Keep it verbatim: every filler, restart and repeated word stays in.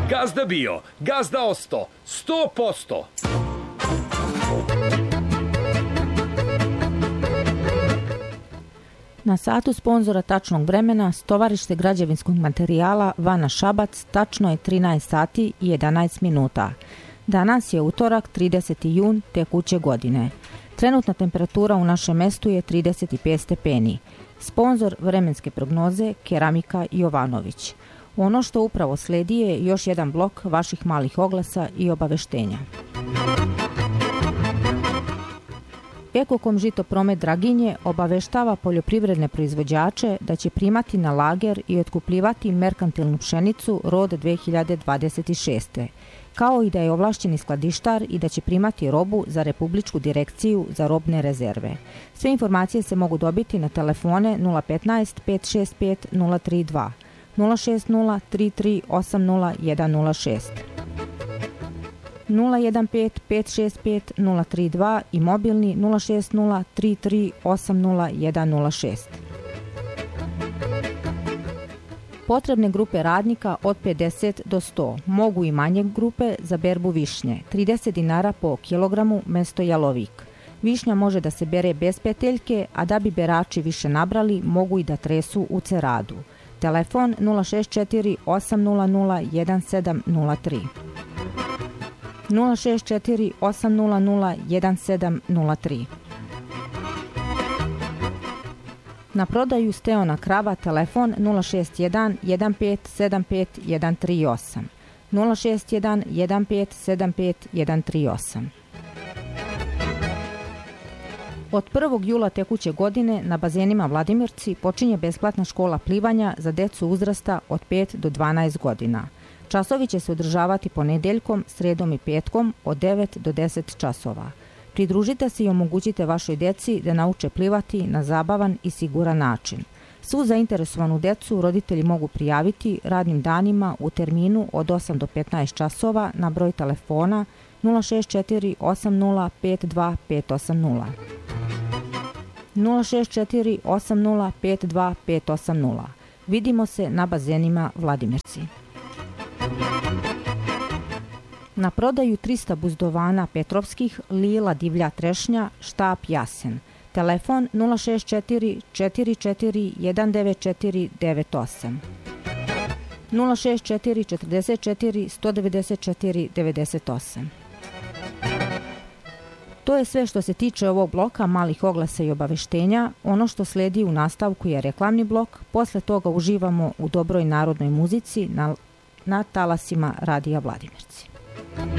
Gazda bio, gazda osto, sto posto. Na satu sponzora tačnog vremena Stovarište građevinskog materijala Vana Šabac tačno je trinaest sati i jedanaest minuta. Danas je utorak, trideseti jun tekuće godine. Trenutna temperatura u našem mestu je trideset pet stepeni. Sponzor vremenske prognoze Keramika Jovanović. Ono što upravo sledi je još jedan blok vaših malih oglasa i obaveštenja. Ekokom Žitopromet Draginje obaveštava poljoprivredne proizvođače da će primati na lager i otkupljivati merkantilnu pšenicu rod dve hiljade dvadeset šeste. Kao i da je ovlašćeni skladištar i da će primati robu za Republičku direkciju za robne rezerve. Sve informacije se mogu dobiti na telefone nula petnaest pet šest pet nula tri dva, nula šest nula tri tri osam nula jedan nula šest, nula jedan pet pet šest pet nula tri dva i mobilni nula šest nula tri tri osam nula jedan nula šest. Potrebne grupe radnika od pedeset do sto, mogu i manje grupe za berbu višnje, trideset dinara po kilogramu mesto jalovik. Višnja može da se bere bez peteljke, a da bi berači više nabrali, mogu i da tresu u ceradu. Telefon nula šest četiri osam nula nula jedan sedam nula tri, nula šest četiri osam nula nula jedan sedam nula tri. Na prodaju steona krava telefon nula šest jedan jedan pet sedam pet jedan tri osam, nula šest jedan jedan pet sedam pet jedan tri osam. Od prvog jula tekuće godine na bazenima Vladimirci počinje besplatna škola plivanja za decu uzrasta od pet do dvanaest godina. Časovi će se održavati ponedeljkom, sredom i petkom od devet do deset časova. Pridružite se i omogućite vašoj deci da nauče plivati na zabavan i siguran način. Svu zainteresovanu decu roditelji mogu prijaviti radnim danima u terminu od osam do petnaest časova na broj telefona nula šest četiri osam nula pet dva pet osam nula, nula šest četiri osam nula pet dva pet osam nula. Vidimo se na bazenima Vladimirci. Na prodaju trista buzdovana Petrovskih, Lila divlja trešnja, štap jasen. Telefon nula šest četiri četiri četiri jedan devet četiri devet osam, nula šest četiri četrdeset četiri sto devedeset četiri devedeset osam. To je sve što se tiče ovog bloka malih oglasa i obaveštenja. Ono što sledi u nastavku je reklamni blok, posle toga uživamo u dobroj narodnoj muzici na, na talasima Radija Vladimirci.